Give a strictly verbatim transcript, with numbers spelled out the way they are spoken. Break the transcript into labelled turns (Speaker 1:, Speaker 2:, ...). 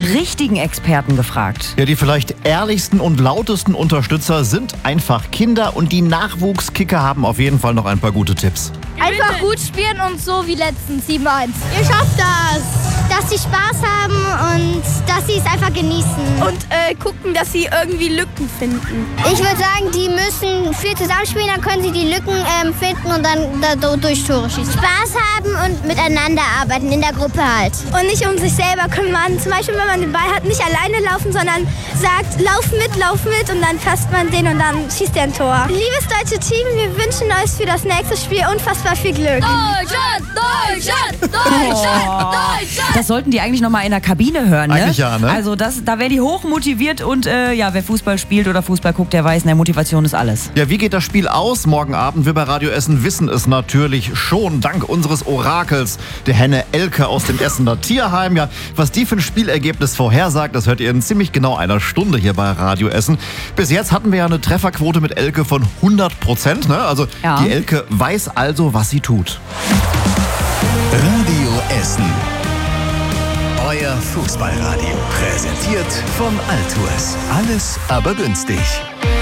Speaker 1: richtigen Experten gefragt.
Speaker 2: Ja, die vielleicht ehrlichsten und lautesten Unterstützer sind einfach Kinder und die Nachwuchskicker haben auf jeden Fall noch ein paar gute Tipps.
Speaker 3: Einfach gut spielen und so wie letztens sieben eins.
Speaker 4: Ihr schafft das! Dass sie Spaß haben und dass sie es einfach genießen.
Speaker 3: Und äh, gucken, dass sie irgendwie Lücken finden.
Speaker 4: Ich würde sagen, die müssen viel zusammenspielen, dann können sie die Lücken ähm, finden und dann da, durch Tore schießen. Spaß haben und miteinander arbeiten, in der Gruppe halt.
Speaker 3: Und nicht um sich selber kümmern. Zum Beispiel, wenn man den Ball hat, nicht alleine laufen, sondern sagt, lauf mit, lauf mit und dann fasst man den und dann schießt der ein Tor. Liebes deutsche Team, wir wünschen euch für das nächste Spiel unfassbar viel Glück.
Speaker 5: Deutschland, Deutschland, Deutschland,
Speaker 1: Oh,
Speaker 5: Deutschland.
Speaker 1: das sollten die eigentlich nochmal in der Kabine hören, ne?
Speaker 2: Eigentlich ja, ne?
Speaker 1: Also das, da wäre die hoch motiviert und äh, ja, wer Fußball spielt oder Fußball guckt, der weiß, ne, Motivation ist alles.
Speaker 2: Ja, wie geht das Spiel aus morgen Abend? Wir bei Radio Essen wissen es natürlich schon, dank unseres Orakels, der Henne Elke aus dem Essener Tierheim. Ja, was die für ein Spielergebnis vorhersagt, das hört ihr in ziemlich genau einer Stunde hier bei Radio Essen. Bis jetzt hatten wir ja eine Trefferquote mit Elke von hundert Prozent. Ne? Also
Speaker 1: Ja.
Speaker 2: die Elke weiß also, was sie tut.
Speaker 6: Radio Essen. Euer Fußballradio. Präsentiert von Altours. Alles aber günstig.